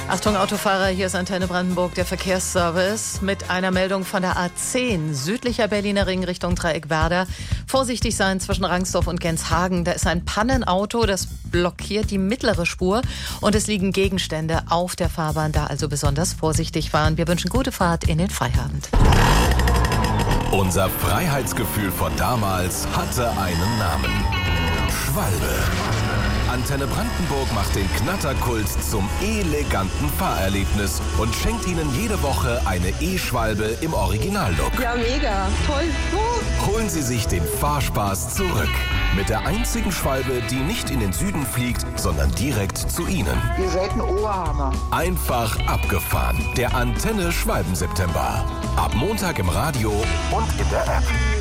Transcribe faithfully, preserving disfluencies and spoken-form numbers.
Achtung Autofahrer, hier ist Antenne Brandenburg, der Verkehrsservice mit einer Meldung von der A zehn, südlicher Berliner Ring Richtung Dreieck Werder. Vorsichtig sein zwischen Rangsdorf und Genshagen. Da ist ein Pannenauto, das blockiert die mittlere Spur und es liegen Gegenstände auf der Fahrbahn, da also besonders vorsichtig fahren. Wir wünschen gute Fahrt in den Feierabend. Unser Freiheitsgefühl von damals hatte einen Namen. Schwalbe. Antenne Brandenburg macht den Knatterkult zum eleganten Fahrerlebnis und schenkt Ihnen jede Woche eine E-Schwalbe im Originallook. Ja, mega. Toll. Oh. Holen Sie sich den Fahrspaß zurück. Mit der einzigen Schwalbe, die nicht in den Süden fliegt, sondern direkt zu Ihnen. Ihr seid ein Oberhammer. Einfach abgefahren. Der Antenne Schwalben-September. Ab Montag im Radio und in der App.